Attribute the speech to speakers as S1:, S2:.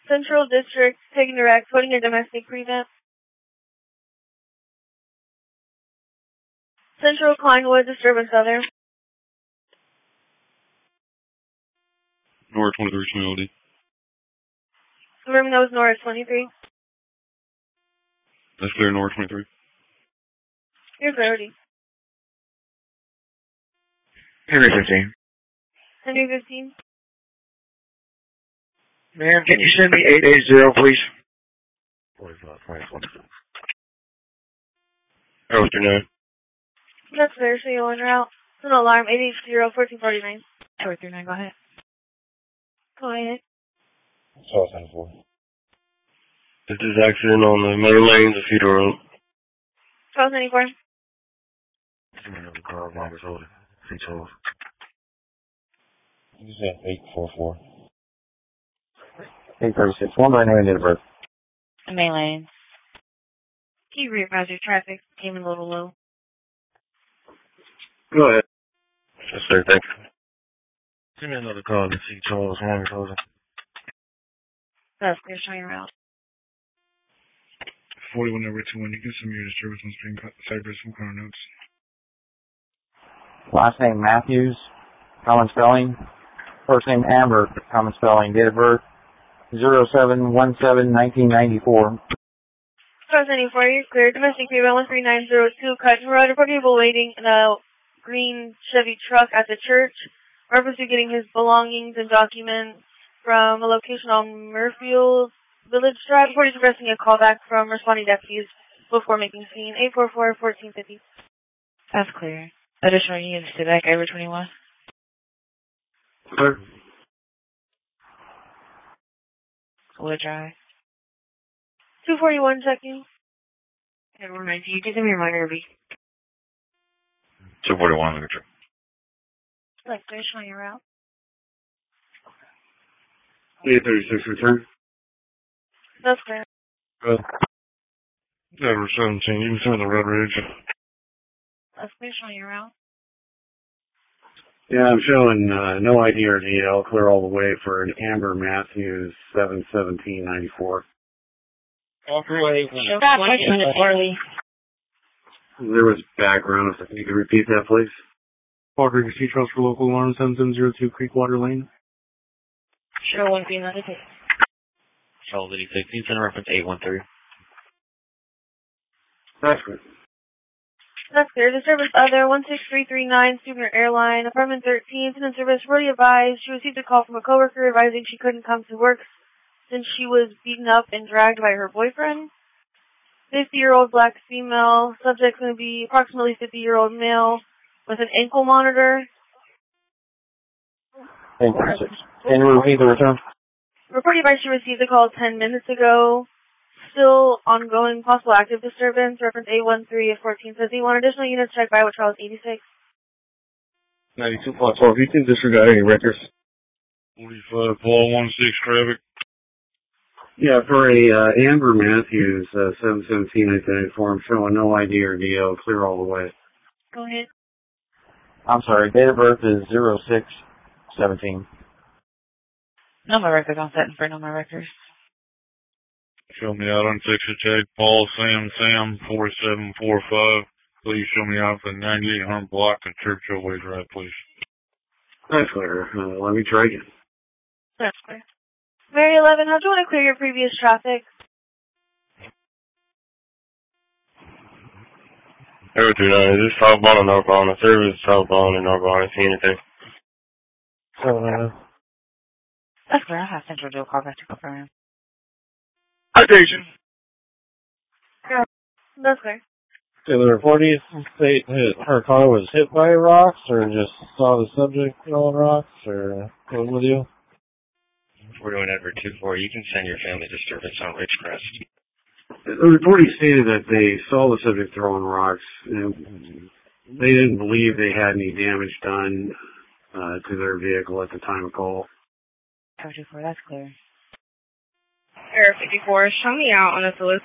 S1: Central District, taking direct, quoting a domestic prevent. Central Kleinwood, disturbance other.
S2: North 23, Smildy.
S1: Confirming that was North 23.
S2: That's clear, North 23.
S1: Your clarity.
S3: Henry 15.
S1: Henry 15.
S3: Ma'am, can you send me 880, please? 45, 24.
S2: Oh, what's your name?
S1: That's fair, so you're on route. It's an alarm, 880-1449.
S4: 439, go ahead.
S1: Go ahead.
S3: 1274.
S2: This is accident on the main lanes of Cedar Road.
S1: 1294.
S3: Send me another car, Robert Holden. C12. You said 844. 836. 199 date of birth.
S4: Main lane.
S1: Can you readvise your traffic? Came in a little low.
S2: Go ahead. Yes, sir, thanks.
S3: Send me another car, C12. Robert Holden.
S1: That's clear, showing your route.
S5: 41 over 21. You can send me your disturbance on Spring Cypress from Corner Notes.
S6: Last name Matthews, common spelling. First name Amber, common spelling. Date of birth 07/17/1994.
S1: 1294, you're clear. Domestic prevent 13902, Cutting Road. Report people waiting in a green Chevy truck at the church. Reference to getting his belongings and documents from a location on Murfield Village Drive. Report is requesting a call back from responding deputies before making scene. 844-1450.
S4: That's clear. Additional units to back over 21.
S2: Sir?
S4: Wood Drive.
S1: 241 checking.
S4: Okay, we're ready. You can give me a reminder, B.
S2: 241, look at you.
S1: Like, they're showing your route.
S2: 836, return.
S1: That's clear.
S2: Good. Number 17, you can send the Red Ridge.
S1: That's clear, showing your route.
S7: Yeah, I'm showing no ID or DL, clear all the way for an Amber Matthews 71794.
S4: Stop pushing it early.
S7: There was background. If you could repeat that, please.
S5: Walker Sea Trails for local alarm 7702 Creekwater Lane.
S4: Sure, won't be another case.
S3: Charles 86. Send a reference 813.
S7: That's good.
S1: That's clear. The service other 16339 Stubner Airline, apartment 13, in service. Really advised she received a call from a coworker advising she couldn't come to work since she was beaten up and dragged by her boyfriend. 50-year-old black female. Subject going to be approximately 50-year-old male with an ankle monitor.
S6: 836. Can you repeat the return?
S1: Report advised she received a call 10 minutes ago. Still ongoing, possible active disturbance. Reference 813 of 1451. Additional units checked by Charles 86.
S2: 92.12, you can disregard any records. 45, Paul 16, traffic.
S7: Yeah, for a Amber Matthews 71794, I'm showing no ID or DL, clear all the way.
S1: Go ahead.
S6: I'm sorry, date of birth is 06/17.
S4: No more records on setting for no more records.
S2: Show me out on Texas Tech, Paul Sam 4745. Please show me out for 98 Hunt Block and Churchill Way Drive, please.
S7: That's clear. Let me try again.
S1: That's clear. Mary 11, how do you want to clear your previous traffic?
S2: Everything, is this southbound or northbound? The service is southbound or northbound. I didn't see anything.
S4: That's clear. I'll have Central do a call back to confirm.
S2: Citation.
S1: Yeah. That's clear.
S3: So the reportees state her car was hit by rocks, or just saw the subject throwing rocks, or what was the deal?
S8: We're doing Edward 2-4. You can send your family disturbance on Ridgecrest.
S7: The reporting stated that they saw the subject throwing rocks. They didn't believe they had any damage done to their vehicle at the time of call.
S4: Edward 2-4, that's clear.
S9: Error 54, show me out on a solicitor.